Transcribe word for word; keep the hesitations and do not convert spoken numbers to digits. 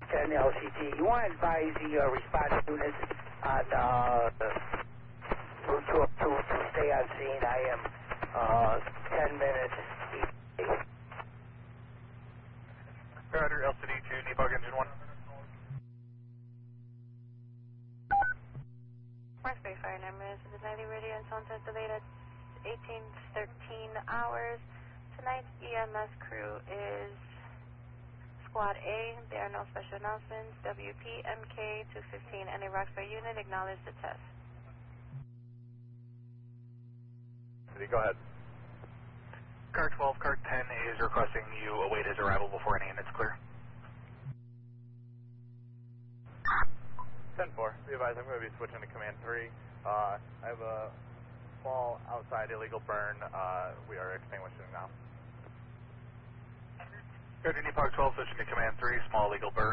ten L C T. You want to advise the uh, response units on uh, route two oh two to stay on scene. I am uh, ten minutes each. Roger, L C D two, Nebog engine one. Mark Bay Fire nine minutes to the nightly radio and sunset delayed at eighteen thirteen hours. Tonight's E M S crew is Squad A. There are no special announcements. W P M K two fifteen, any Roxbury unit, acknowledge the test. Go ahead. Car twelve, Car ten is requesting you await his arrival before any units clear. ten four, be advised, I'm going to be switching to Command three. Uh, I have a small outside illegal burn. Uh, we are extinguishing now. Roger, Nepog twelve, switching to Command three, small illegal burn.